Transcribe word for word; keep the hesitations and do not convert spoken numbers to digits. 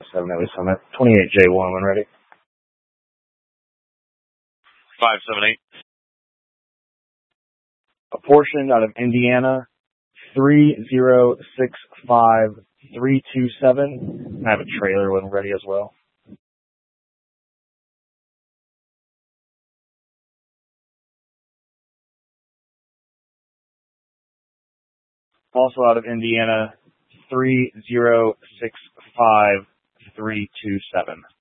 seven at least on that. twenty-eight J one when ready. five seven eight. A portion out of Indiana, three zero six five three two seven. I have a trailer when ready as well. Also out of Indiana, three zero six five three two seven.